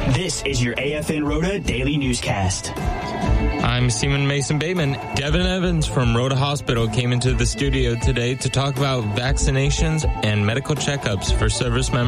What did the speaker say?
This is your AFN Rhoda Daily Newscast. I'm Seaman Mason Bateman. Devin Evans from Rhoda Hospital came into the studio today to talk about vaccinations and medical checkups for service members